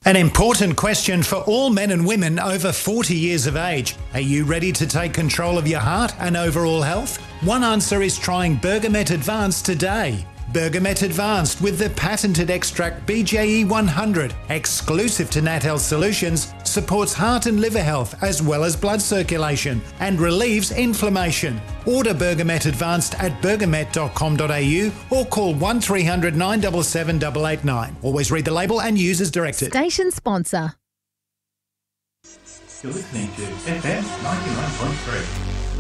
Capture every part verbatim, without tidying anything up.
An important question for all men and women over forty years of age. Are you ready to take control of your heart and overall health? One answer is trying Bergamet Advanced today. Bergamet Advanced with the patented extract B J E one hundred, exclusive to Nat Health Solutions, supports heart and liver health as well as blood circulation and relieves inflammation. Order Bergamet Advanced at bergamet dot com dot a u or call one three hundred nine seven seven eight eight nine. Always read the label and use as directed. Station sponsor. You're listening to F M ninety-nine point three.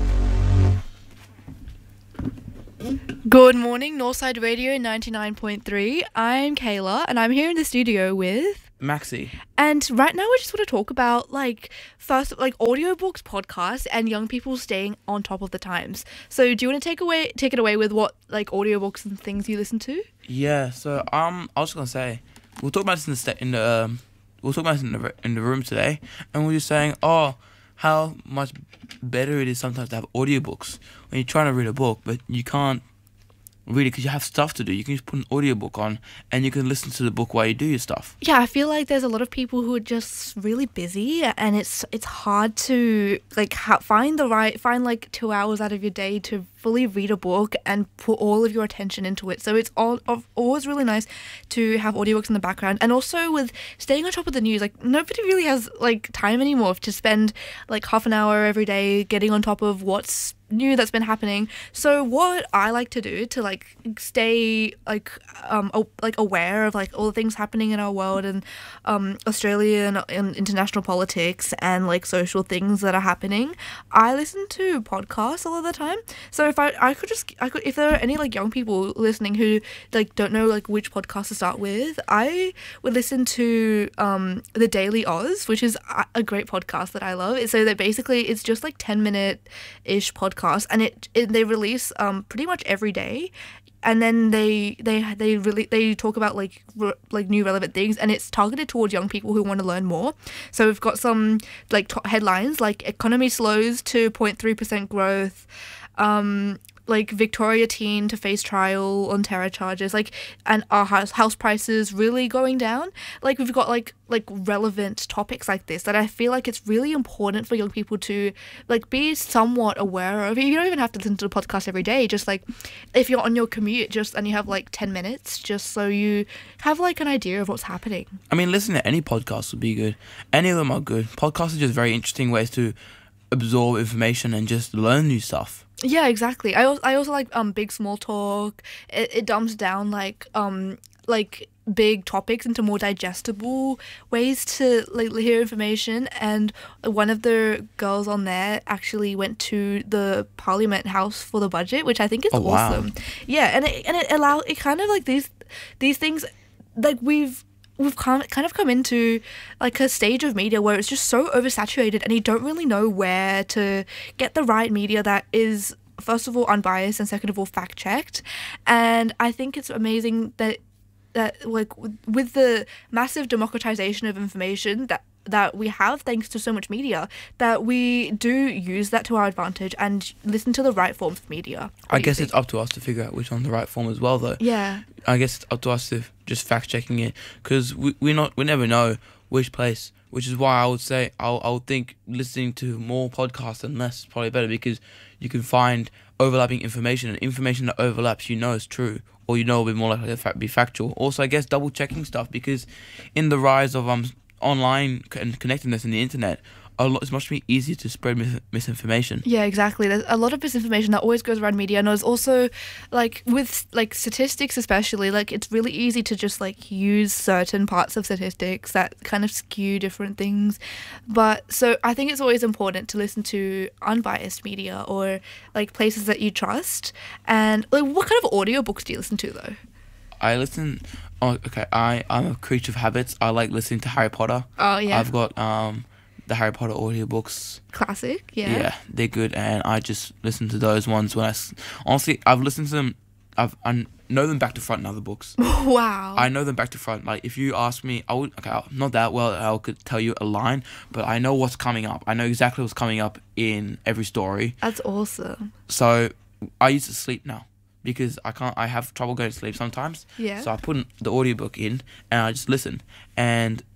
Good morning, Northside Radio ninety-nine point three. I'm Kayla and I'm here in the studio with Maxi. And right now we just want to talk about like first like audiobooks, podcasts and young people staying on top of the times. So do you want to take away take it away with what like audiobooks and things you listen to? Yeah, so um I was just gonna say we'll talk about this in the sta- in the um, we'll talk about this in the in the room today, and we're just saying oh how much better it is sometimes to have audiobooks when you're trying to read a book, but you can't read it because you have stuff to do. You can just put an audiobook on and you can listen to the book while you do your stuff. Yeah, I feel like there's a lot of people who are just really busy and it's it's hard to like ha- find the right find like two hours out of your day to fully read a book and put all of your attention into it. So it's all of, always really nice to have audiobooks in the background. And also with staying on top of the news, like nobody really has like time anymore to spend like half an hour every day getting on top of what's new that's been happening. So what I like to do to like stay like um o- like aware of like all the things happening in our world and um Australian and international politics and like social things that are happening, I listen to podcasts a lot of the time. So if I I could just I could if there are any like young people listening who like don't know like which podcast to start with, I would listen to um the Daily Oz, which is a, a great podcast that I love. So that basically it's just like ten minute ish podcast. And it, it they release um pretty much every day, and then they they they really they talk about like re, like new relevant things, and it's targeted towards young people who want to learn more. So we've got some like top headlines like economy slows to zero point three percent growth, um like Victoria teen to face trial on terror charges, like, and our house house prices really going down. Like we've got like like relevant topics like this that I feel like it's really important for young people to like be somewhat aware of. You don't even have to listen to the podcast every day. Just like if you're on your commute, just and you have like ten minutes, just so you have like an idea of what's happening. I mean, listening to any podcast would be good. Any of them are good. Podcasts are just very interesting ways to absorb information and just learn new stuff. Yeah, exactly. I also, I also like um Big Small Talk. It, it dumps down like um like big topics into more digestible ways to like hear information. And one of the girls on there actually went to the Parliament House for the budget, which I think is oh, wow. awesome. Yeah, and it and it allow it kind of like these these things like we've. We've come, kind of come into like a stage of media where it's just so oversaturated and you don't really know where to get the right media that is, first of all, unbiased and second of all, fact-checked. And I think it's amazing that, that like, with the massive democratization of information that that we have thanks to so much media, that we do use that to our advantage and listen to the right forms of media. What I guess it's up to us to figure out which one's the right form as well, though. Yeah. I guess it's up to us to just fact checking it, because we we not we never know which place. Which is why I would say I'll I would think listening to more podcasts and less is probably better, because you can find overlapping information, and information that overlaps you know is true, or you know will be more likely to be factual. Also, I guess double checking stuff, because in the rise of um online and connectedness in the internet, a lot, it's much more easier to spread mis- misinformation. Yeah, exactly. There's a lot of misinformation that always goes around media, and there's also like with like statistics especially, like it's really easy to just like use certain parts of statistics that kind of skew different things. But so I think it's always important to listen to unbiased media or like places that you trust. And like, what kind of audiobooks do you listen to though? I listen. Oh, okay. I I'm a creature of habits. I like listening to Harry Potter. Oh yeah. I've got um the Harry Potter audiobooks. Classic. Yeah. Yeah, they're good, and I just listen to those ones when I. s- Honestly, I've listened to them. I've I know them back to front in other books. Wow. I know them back to front. Like if you ask me, I would okay, I'll- not that well. I could tell you a line, but I know what's coming up. I know exactly what's coming up in every story. That's awesome. So I used to sleep now, because I can't. I have trouble going to sleep sometimes. Yeah. So I put the audiobook in and I just listen. And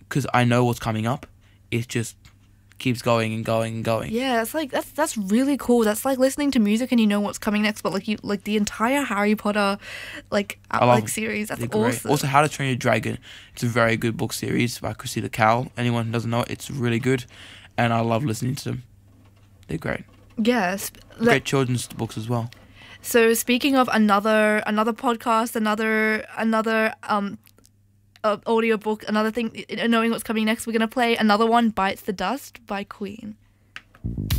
because I know what's coming up. It just keeps going and going and going. Yeah, it's like that's that's really cool. That's like listening to music and you know what's coming next. But like you like the entire Harry Potter, like uh, I love like them. series. That's They're great. awesome. Also, How to Train Your Dragon. It's a very good book series by Cressida Cowell. Anyone who doesn't know it, it's really good, and I love listening to them. They're great. Yes. Great children's books as well. So speaking of another another podcast, another another um uh, audiobook, another thing, uh, knowing what's coming next, we're gonna play another one, Bites the Dust by Queen.